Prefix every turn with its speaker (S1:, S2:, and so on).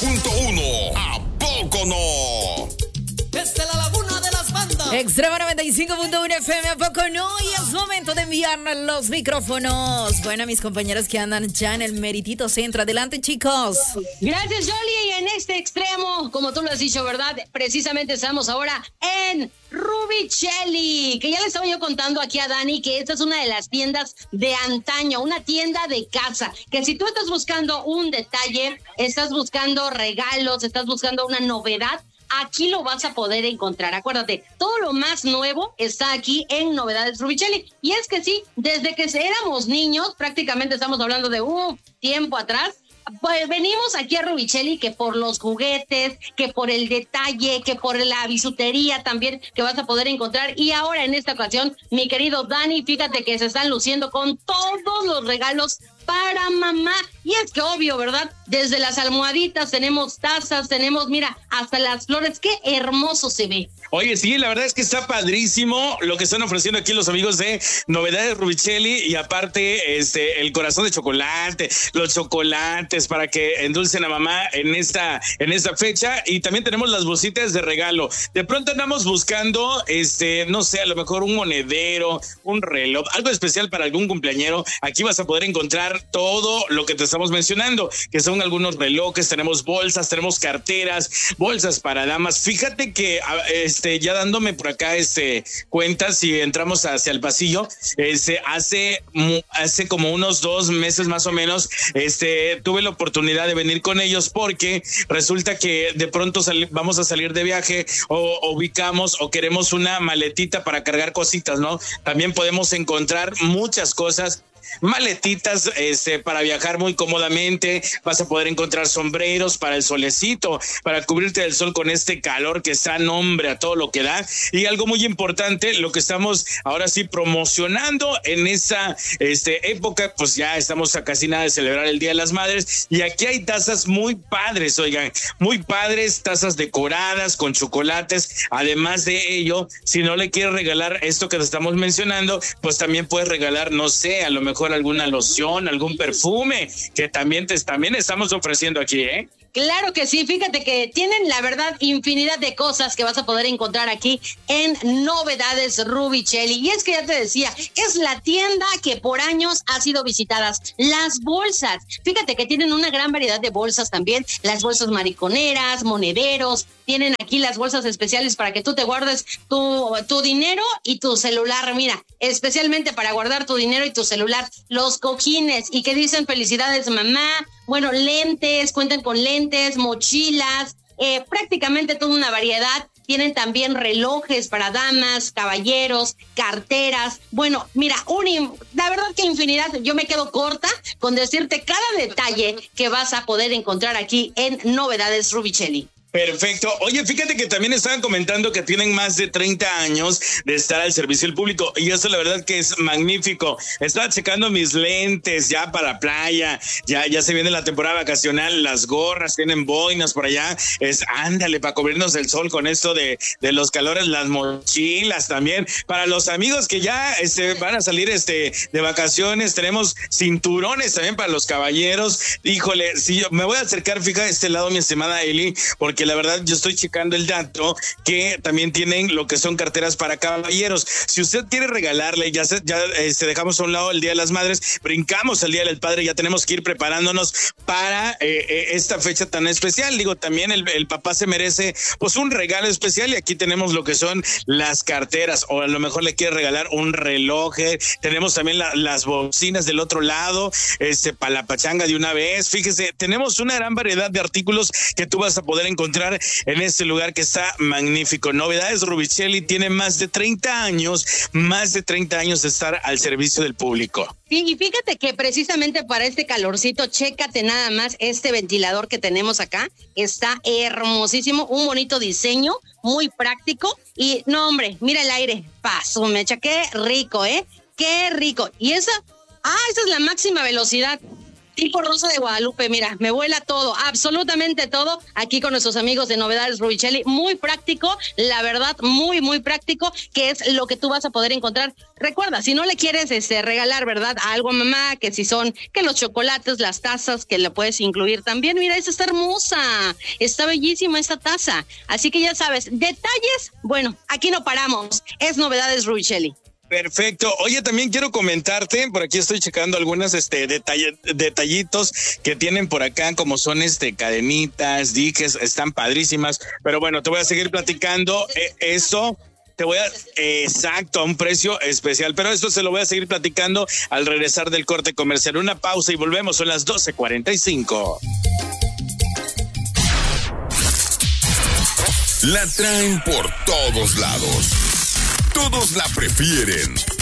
S1: 95.1. ¿A poco no?
S2: Desde la Laguna de las Bandas.
S3: Extremo 95.1 FM, ¿a poco no? Y es momento de enviarnos los micrófonos. Bueno, mis compañeros que andan ya en el meritito centro. Adelante, chicos.
S4: Gracias, Yoli. Y en este extremo, como tú lo has dicho, ¿verdad? Precisamente estamos ahora en Rubicelli, que ya le estaba yo contando aquí a Dani que esta es una de las tiendas de antaño, una tienda de casa, que si tú estás buscando un detalle, estás buscando regalos, estás buscando una novedad, aquí lo vas a poder encontrar. Acuérdate, todo lo más nuevo está aquí en Novedades Rubicelli. Y es que sí, desde que éramos niños, prácticamente estamos hablando de un tiempo atrás, pues venimos aquí a Rubicelli que por los juguetes, que por el detalle, que por la bisutería también que vas a poder encontrar. Y ahora en esta ocasión, mi querido Dani, fíjate que se están luciendo con todos los regalos para mamá. Y es que obvio, ¿verdad? Desde las almohaditas tenemos tazas, tenemos, mira, hasta las flores. Qué hermoso se ve.
S5: Oye, sí, la verdad es que está padrísimo lo que están ofreciendo aquí los amigos de Novedades Rubicelli, y aparte el corazón de chocolate, los chocolates para que endulcen a mamá en esta fecha, y también tenemos las bolsitas de regalo. De pronto andamos buscando no sé, a lo mejor un monedero, un reloj, algo especial para algún cumpleañero. Aquí vas a poder encontrar todo lo que te estamos mencionando, que son algunos relojes, tenemos bolsas, tenemos carteras, bolsas para damas. Fíjate que ya dándome por acá cuenta, si entramos hacia el pasillo, hace como unos 2 meses más o menos, tuve la oportunidad de venir con ellos, porque resulta que de pronto vamos a salir de viaje o ubicamos o queremos una maletita para cargar cositas, ¿no? También podemos encontrar muchas cosas, maletitas para viajar muy cómodamente. Vas a poder encontrar sombreros para el solecito, para cubrirte del sol con este calor que está, nombre, a todo lo que da. Y algo muy importante, lo que estamos ahora sí promocionando en esa época, pues ya estamos a casi nada de celebrar el Día de las Madres, y aquí hay tazas muy padres, oigan, muy padres, tazas decoradas con chocolates. Además de ello, si no le quieres regalar esto que te estamos mencionando, pues también puedes regalar, no sé, a lo mejor alguna loción, algún perfume, que también estamos ofreciendo aquí, ¿eh?
S4: Claro que sí, fíjate que tienen, la verdad, infinidad de cosas que vas a poder encontrar aquí en Novedades Rubicelli. Y es que ya te decía, es la tienda que por años ha sido visitada. Las bolsas, fíjate que tienen una gran variedad de bolsas también, las bolsas mariconeras, monederos, tienen aquí las bolsas especiales para que tú te guardes tu dinero y tu celular. Mira, especialmente para guardar tu dinero y tu celular, los cojines, y que dicen felicidades mamá. Bueno, lentes, cuentan con lentes, mochilas, prácticamente toda una variedad. Tienen también relojes para damas, caballeros, carteras. Bueno, mira, la verdad que infinidad. Yo me quedo corta con decirte cada detalle que vas a poder encontrar aquí en Novedades Rubicelli.
S5: Perfecto. Oye, fíjate que también estaban comentando que tienen más de 30 años de estar al servicio del público, y eso la verdad que es magnífico. Estaba checando mis lentes ya para playa, ya se viene la temporada vacacional, las gorras, tienen boinas por allá, ándale, para cubrirnos el sol con esto de los calores, las mochilas también. Para los amigos que ya van a salir de vacaciones, tenemos cinturones también para los caballeros. Híjole, si yo me voy a acercar, fija este lado, mi estimada Eli, porque la verdad yo estoy checando el dato que también tienen lo que son carteras para caballeros. Si usted quiere regalarle, ya dejamos a un lado el Día de las Madres, brincamos al Día del Padre, ya tenemos que ir preparándonos para esta fecha tan especial. Digo, también el papá se merece pues un regalo especial, y aquí tenemos lo que son las carteras, o a lo mejor le quiere regalar un reloj. Tenemos también las bocinas del otro lado, para la pachanga de una vez. Fíjese, tenemos una gran variedad de artículos que tú vas a poder encontrar en este lugar que está magnífico. Novedades Rubicelli tiene más de 30 años de estar al servicio del público.
S4: Sí, y fíjate que precisamente para este calorcito, chécate nada más este ventilador que tenemos acá. Está hermosísimo, un bonito diseño, muy práctico. Y no, hombre, mira el aire, paso, mecha, qué rico, ¿eh? Qué rico. Y esa es la máxima velocidad. tipo Rosa de Guadalupe, mira, me vuela todo, absolutamente todo, aquí con nuestros amigos de Novedades Rubicelli, muy práctico, la verdad, muy, muy práctico, que es lo que tú vas a poder encontrar. Recuerda, si no le quieres regalar, ¿verdad?, a algo a mamá, que si son, que los chocolates, las tazas, que le puedes incluir también, mira, esta está hermosa, está bellísima esta taza, así que ya sabes, detalles, bueno, aquí no paramos, es Novedades Rubicelli.
S5: Perfecto. Oye, también quiero comentarte, por aquí estoy checando algunas detallitos que tienen por acá, como son cadenitas, dijes, están padrísimas, pero bueno, te voy a seguir platicando eso. Exacto, a un precio especial, pero esto se lo voy a seguir platicando al regresar del corte comercial. Una pausa y volvemos, son las 12:45.
S1: La traen por todos lados. Todos la prefieren.